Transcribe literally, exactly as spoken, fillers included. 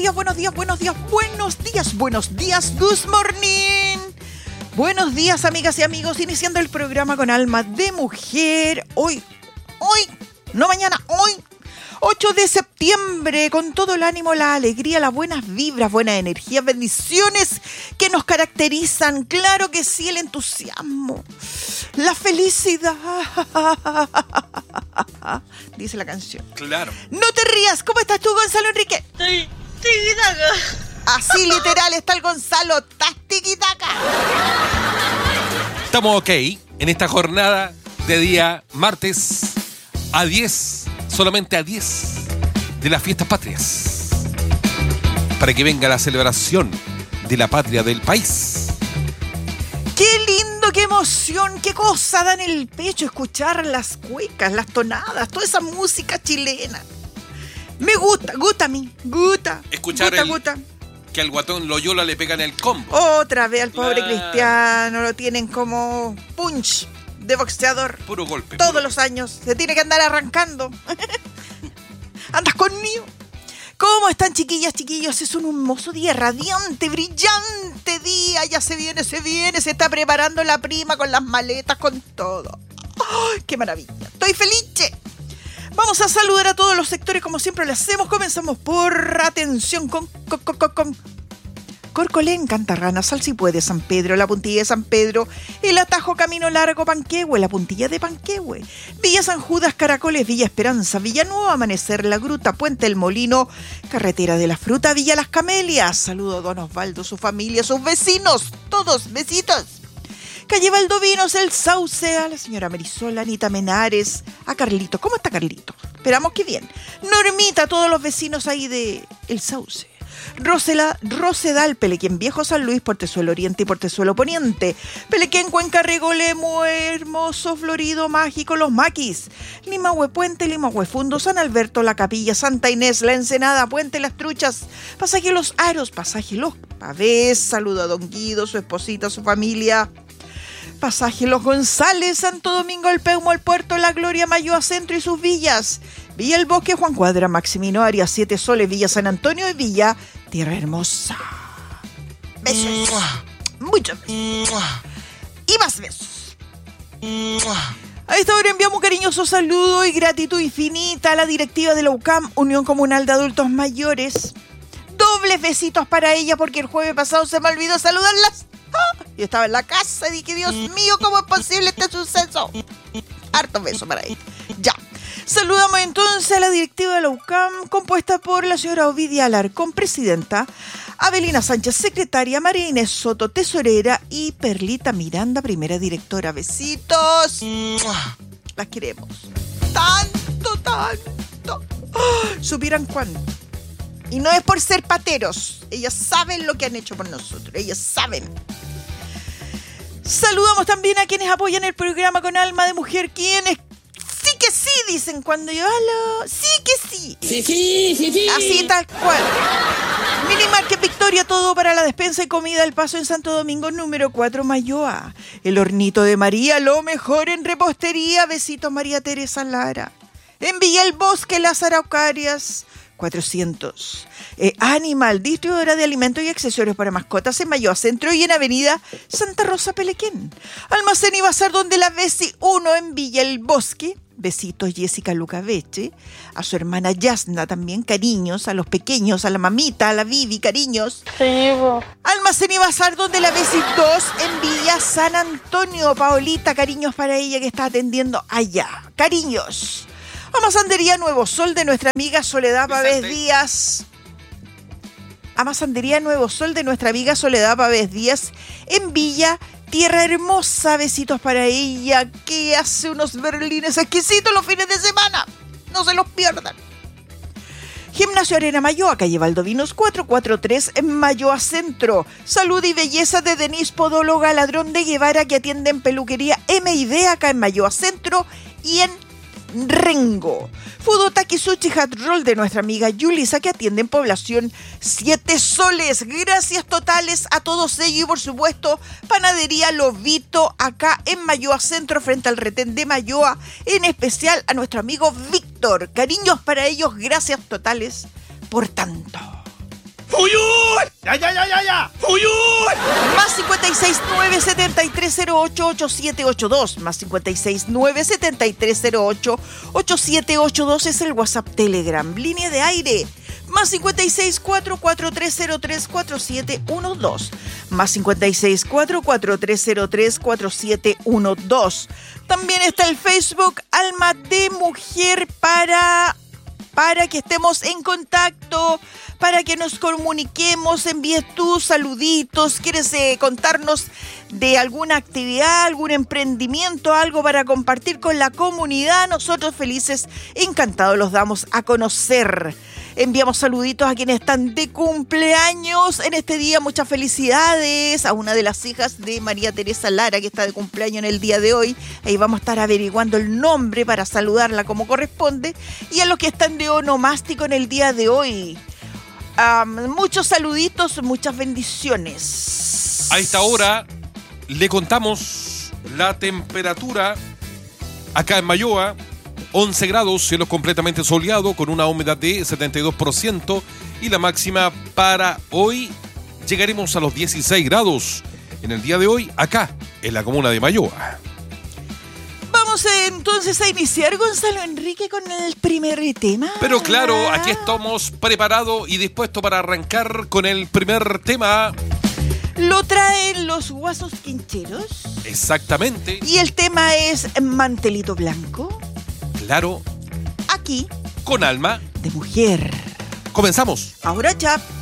días, buenos días, buenos días, buenos días, buenos días, good morning. Buenos días, amigas y amigos, iniciando el programa con alma de mujer. Hoy, hoy, no mañana, hoy, ocho de septiembre, con todo el ánimo, la alegría, las buenas vibras, buenas energías, bendiciones que nos caracterizan. Claro que sí, el entusiasmo, la felicidad, dice la canción. Claro. No te rías, ¿cómo estás tú, Gonzalo Enrique? Estoy tiquitaca. Así literal está el Gonzalo, estás tiquitaca. Estamos ok en esta jornada de día martes a diez, solamente a diez de las fiestas patrias, para que venga la celebración de la patria del país. ¡Qué lindo, qué emoción, qué cosa da en el pecho escuchar las cuecas, las tonadas, toda esa música chilena! Me gusta, gusta a mí, gusta, Escuchar gusta, el- gusta. Que al guatón Loyola le pegan el combo. Otra vez al pobre Claro. Cristiano, lo tienen como punch de boxeador. Puro golpe. Todos puro los años, se tiene que andar arrancando. ¿Andas conmigo? ¿Cómo están, chiquillas, chiquillos? Es un hermoso día, radiante, brillante día. Ya se viene, se viene, se está preparando la prima con las maletas, con todo. ¡Ay, qué maravilla! Estoy feliz. Vamos a saludar a todos los sectores como siempre lo hacemos. Comenzamos por atención con, con, con, con, con Corcolén, Cantarrana, Sal si puede, San Pedro, la puntilla de San Pedro, el Atajo, Camino Largo, Panquehue, la puntilla de Panquehue, Villa San Judas, Caracoles, Villa Esperanza, Villanueva, Amanecer, La Gruta, Puente El Molino, Carretera de la Fruta, Villa Las Camelias. Saludo a don Osvaldo, su familia, sus vecinos, todos, besitos. Calle Valdovinos, El Sauce, a la señora Marisol, a Anita Menares, a Carlito. ¿Cómo está Carlito? Esperamos que bien. Normita, a todos los vecinos ahí de El Sauce. Rosela, Rosedal, Pelequén Viejo, San Luis, Portezuelo Oriente y Portezuelo Poniente. Pelequén, Cuenca, Regolemo, Hermoso, Florido, Mágico, Los Maquis. Limahue Puente, Limahue Fundo, San Alberto, La Capilla, Santa Inés, La Ensenada, Puente Las Truchas, Pasaje Los Aros, Pasaje Los Pavés. Saludo a don Guido, su esposita, su familia. Pasaje Los González, Santo Domingo, El Peumo, El Puerto, La Gloria, Mayoa Centro y sus villas. Villa El Bosque, Juan Cuadra, Maximino Arias, Siete Soles, Villa San Antonio y Villa Tierra Hermosa. Besos. Muchos besos. Y más besos. A esta hora enviamos un cariñoso saludo y gratitud infinita a la directiva de la U C A M, Unión Comunal de Adultos Mayores. Dobles besitos para ella porque el jueves pasado se me olvidó saludarlas. ¡Ah! Yo estaba en la casa y dije, Dios mío, ¿cómo es posible este suceso? Harto beso para ella. Ya. Saludamos entonces a la directiva de la U C A M, compuesta por la señora Ovidia Alarcón, presidenta, Abelina Sánchez, secretaria, María Inés Soto, tesorera, y Perlita Miranda, primera directora. Besitos. Las queremos. Tanto, tanto. ¡Oh! Supieran cuánto. Y no es por ser pateros. Ellas saben lo que han hecho por nosotros. Ellas saben. Saludamos también a quienes apoyan el programa con alma de mujer. Quienes sí que sí dicen cuando yo hablo. Sí que sí. Sí, sí, sí, sí. Así tal cual. Minimarket Victoria, todo para la despensa y comida. El Paso en Santo Domingo, número cuatro, Mayoa. El Hornito de María, lo mejor en repostería. Besitos, María Teresa Lara. En Villa El Bosque, Las Araucarias cuatrocientos. Eh, Animal, distribuidora de alimentos y accesorios para mascotas en Mayoa Centro y en Avenida Santa Rosa Pelequén. Almacén y bazar donde la Besi uno en Villa El Bosque. Besitos, Jessica Lucaveche. A su hermana Yasna también, cariños. A los pequeños, a la mamita, a la Vivi, cariños. Sí, bo. Almacén y bazar donde la Besi dos en Villa San Antonio. Paolita, cariños para ella que está atendiendo allá. Cariños. Amasandería Nuevo Sol de nuestra amiga Soledad Pavés Díaz. Amasandería Nuevo Sol de nuestra amiga Soledad Pavés Díaz en Villa Tierra Hermosa. Besitos para ella que hace unos berlines exquisitos los fines de semana. No se los pierdan. Gimnasio Arena Mayoa, calle Valdovinos cuatrocientos cuarenta y tres en Mayoa Centro. Salud y belleza de Denise Podóloga Ladrón de Guevara, que atiende en peluquería M y D acá en Mayoa Centro y en Rengo. Fudotaki Sushi Hat Roll de nuestra amiga Yulisa, que atiende en población Siete Soles. Gracias totales a todos ellos y por supuesto Panadería Lobito acá en Mayoa Centro frente al retén de Mayoa, en especial a nuestro amigo Víctor. Cariños para ellos, gracias totales por tanto. ¡Ya, ya, ya, ya, ya! Más cincuenta y seis, nueve siete tres cero ocho, ocho siete ocho dos. Más cincuenta y seis, nueve siete tres cero ocho, ocho siete ocho dos es el WhatsApp Telegram. Línea de aire. Más cincuenta y seis, cuatro cuatro tres cero tres, cuatro siete uno dos. Más cincuenta y seis, cuatro cuatro tres cero tres, cuatro siete uno dos. También está el Facebook Alma de Mujer para... para que estemos en contacto, para que nos comuniquemos, envíes tus saluditos, quieres eh, contarnos de alguna actividad, algún emprendimiento, algo para compartir con la comunidad, nosotros felices, encantados los damos a conocer. Enviamos saluditos a quienes están de cumpleaños en este día. Muchas felicidades a una de las hijas de María Teresa Lara, que está de cumpleaños en el día de hoy. Ahí vamos a estar averiguando el nombre para saludarla como corresponde. Y a los que están de onomástico en el día de hoy. Um, muchos saluditos, muchas bendiciones. A esta hora le contamos la temperatura acá en Mayoa. once grados, cielo completamente soleado con una humedad de setenta y dos por ciento y la máxima para hoy llegaremos a los dieciséis grados en el día de hoy acá en la comuna de Mayoa. Vamos entonces a iniciar, Gonzalo Enrique, con el primer tema. Pero claro, aquí estamos preparados y dispuestos para arrancar con el primer tema. Lo traen los Guasos Quincheros. Exactamente. Y el tema es Mantelito Blanco. Claro. Aquí. Con Alma de Mujer. Comenzamos. Ahora ya.